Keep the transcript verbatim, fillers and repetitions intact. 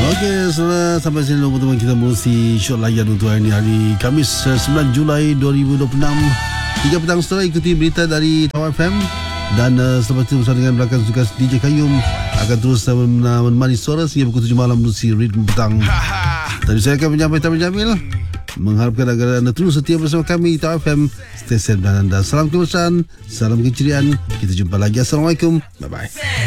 Okey, selamat sampai sini dulu teman kita mesti shot layan untuk hari ini, hari Khamis sembilan Julai dua ribu dua puluh enam. Tiga petang setelah ikuti berita dari Tawar F M. Dan uh, selepas itu bersama dengan belakang tugas D J Kayum akan terus uh, menemani suara sehingga pukul tujuh malam menerusi ritme petang. Tadi saya akan menyampaikan Jamil, mengharapkan agar anda terus setia bersama kami Tawar F M. Stay safe dan anda. Salam kemesraan, salam keceriaan. Kita jumpa lagi. Assalamualaikum. Bye bye.